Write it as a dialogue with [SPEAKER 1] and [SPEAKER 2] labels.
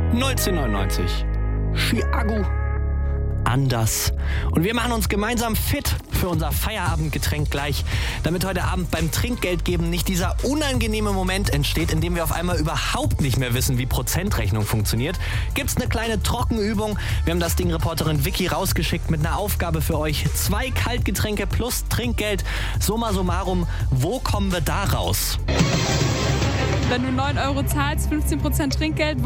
[SPEAKER 1] 1999. Chiago. Anders. Und wir machen uns gemeinsam fit für unser Feierabendgetränk gleich, damit heute Abend beim Trinkgeldgeben nicht dieser unangenehme Moment entsteht, in dem wir auf einmal überhaupt nicht mehr wissen, wie Prozentrechnung funktioniert. Gibt's eine kleine Trockenübung. Wir haben das Ding Reporterin Vicky rausgeschickt mit einer Aufgabe für euch. 2 Kaltgetränke plus Trinkgeld. Summa summarum, wo kommen wir da raus?
[SPEAKER 2] Wenn du 9 € zahlst, 15% Trinkgeld,